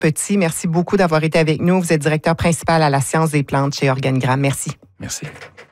Petit, merci beaucoup d'avoir été avec nous. Vous êtes directeur principal à la science des plantes chez Organigramme. Merci. Merci.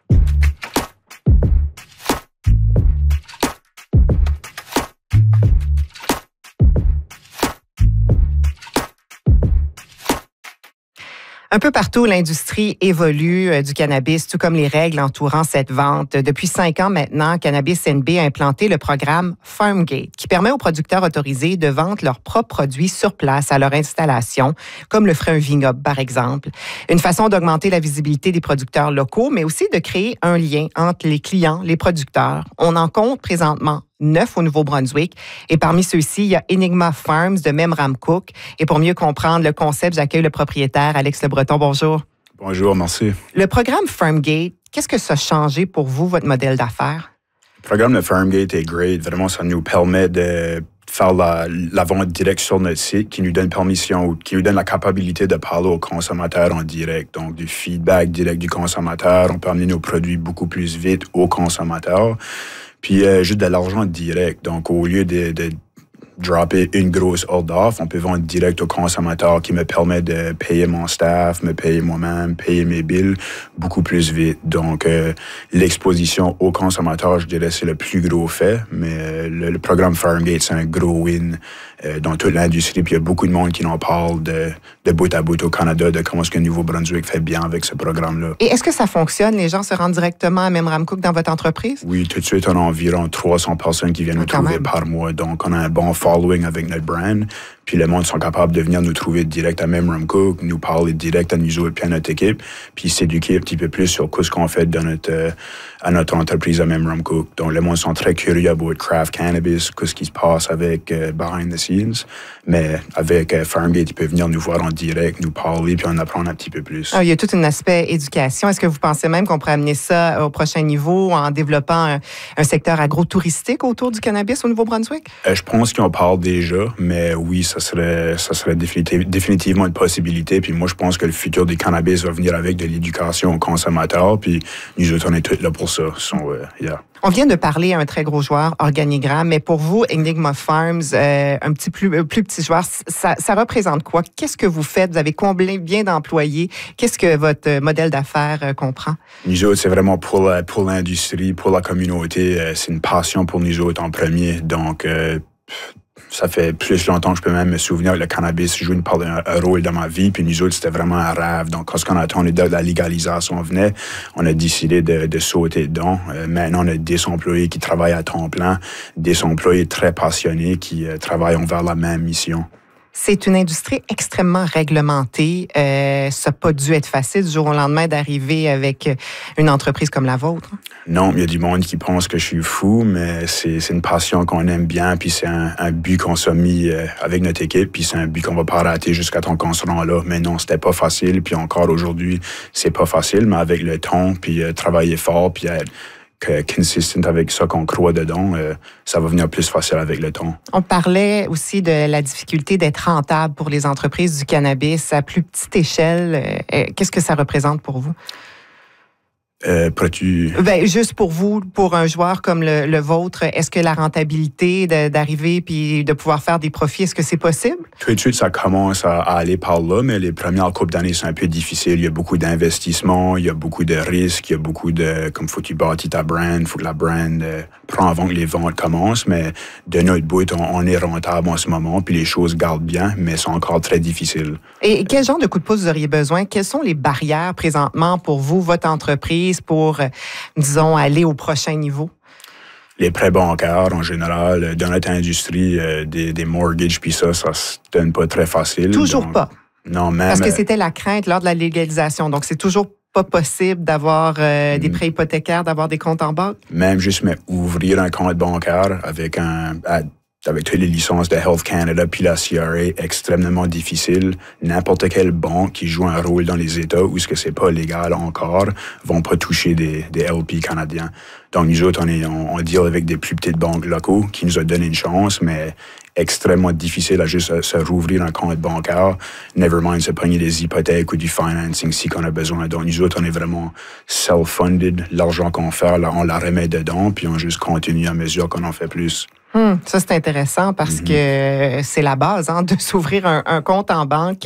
Un peu partout, l'industrie évolue du cannabis, tout comme les règles entourant cette vente. Depuis 5 ans maintenant, Cannabis NB a implanté le programme FarmGate, qui permet aux producteurs autorisés de vendre leurs propres produits sur place à leur installation, comme le ferait un vignoble, par exemple. Une façon d'augmenter la visibilité des producteurs locaux, mais aussi de créer un lien entre les clients, les producteurs. On en compte présentement 9 au Nouveau-Brunswick. Et parmi ceux-ci, il y a Enigma Farms de Memramcook. Et pour mieux comprendre le concept, j'accueille le propriétaire, Alex Le Breton. Bonjour. Bonjour, merci. Le programme FarmGate, qu'est-ce que ça a changé pour vous, votre modèle d'affaires? Le programme de FarmGate est great. Vraiment, ça nous permet de faire la vente directe sur notre site, qui nous donne permission, qui nous donne la capacité de parler aux consommateurs en direct. Donc, du feedback direct du consommateur. On peut amener nos produits beaucoup plus vite aux consommateurs. Puis, juste de l'argent direct. Donc, au lieu de dropper une grosse order, on peut vendre direct au consommateur, qui me permet de payer mon staff, me payer moi-même, payer mes bills beaucoup plus vite. Donc, l'exposition au consommateur, je dirais, c'est le plus gros fait. Mais le programme FarmGate, c'est un gros win dans toute l'industrie. Puis il y a beaucoup de monde qui en parle de bout à bout au Canada, de comment est-ce que le Nouveau-Brunswick fait bien avec ce programme-là. Et est-ce que ça fonctionne? Les gens se rendent directement à Memramcook dans votre entreprise? Oui, tout de suite, on a environ 300 personnes qui viennent nous trouver par mois. Donc, on a un bon following avec notre brand. Puis les monde sont capables de venir nous trouver direct à Memramcook, nous parler direct à nous autres puis à notre équipe, puis s'éduquer un petit peu plus sur ce qu'on fait à notre entreprise à Memramcook. Donc, les monde sont très curieux about craft cannabis, ce qui se passe avec behind the scenes. Mais avec FarmGate, ils peuvent venir nous voir en direct, nous parler, puis en apprendre un petit peu plus. Il y a tout un aspect éducation. Est-ce que vous pensez même qu'on pourrait amener ça au prochain niveau en développant un secteur agro-touristique autour du cannabis au Nouveau-Brunswick? Je pense qu'on parle déjà, mais oui, ça serait définitivement une possibilité. Puis moi, je pense que le futur du cannabis va venir avec de l'éducation aux consommateurs. Puis nous autres, on est tous là pour ça. On vient de parler à un très gros joueur, Organigramme, mais pour vous, Enigma Farms, un plus petit joueur, ça représente quoi? Qu'est-ce que vous faites? Vous avez combien d'employés? Qu'est-ce que votre modèle d'affaires comprend? Nous autres, c'est vraiment pour l'industrie, pour la communauté. C'est une passion pour nous autres en premier. Donc, ça fait plus longtemps que je peux même me souvenir que le cannabis joue un rôle dans ma vie. Puis nous autres, c'était vraiment un rêve. Donc, quand on a attendu que la légalisation venait, on a décidé de sauter dedans. Maintenant, on a des employés qui travaillent à temps plein, des employés très passionnés qui travaillent envers la même mission. C'est une industrie extrêmement réglementée. Ça n'a pas dû être facile du jour au lendemain d'arriver avec une entreprise comme la vôtre. Non, il y a du monde qui pense que je suis fou, mais c'est une passion qu'on aime bien, puis c'est un but qu'on s'est mis avec notre équipe, puis c'est un but qu'on va pas rater jusqu'à temps qu'on se rend là. Mais non, c'était pas facile, puis encore aujourd'hui, c'est pas facile, mais avec le temps, puis travailler fort, puis être consistent avec ça qu'on croit dedans, ça va venir plus facile avec le temps. On parlait aussi de la difficulté d'être rentable pour les entreprises du cannabis à plus petite échelle. Qu'est-ce que ça représente pour vous? Juste pour vous, pour un joueur comme le vôtre, est-ce que la rentabilité d'arriver puis de pouvoir faire des profits, est-ce que c'est possible? Tout de suite, ça commence à aller par là, mais les premières coupes d'années, c'est un peu difficile. Il y a beaucoup d'investissements, il y a beaucoup de risques, il y a beaucoup comme faut que tu bâtis ta brand, faut que la brand prend avant que les ventes commencent, mais de notre bout, on est rentable en ce moment, puis les choses gardent bien, mais c'est encore très difficile. Et quel genre de coup de pouce vous auriez besoin? Quelles sont les barrières présentement pour vous, votre entreprise, pour, disons, aller au prochain niveau? Les prêts bancaires, en général, dans notre industrie, des mortgages, puis ça se donne pas très facile. Toujours donc, pas? Non, même... Parce que c'était la crainte lors de la légalisation, donc c'est toujours pas possible d'avoir des prêts hypothécaires, d'avoir des comptes en banque? Même juste ouvrir un compte bancaire avec toutes les licences de Health Canada puis la CRA, extrêmement difficile. N'importe quelle banque qui joue un rôle dans les États où ce que c'est pas légal encore vont pas toucher des LP canadiens. Donc nous autres, on deal avec des plus petites banques locaux qui nous ont donné une chance, mais extrêmement difficile à juste se rouvrir un compte bancaire. Never mind se pogner des hypothèques ou du financing si qu'on a besoin. Donc nous autres, on est vraiment self-funded. L'argent qu'on fait, là, on la remet dedans, puis on juste continue à mesure qu'on en fait plus. Ça, c'est intéressant parce que c'est la base de s'ouvrir un compte en banque.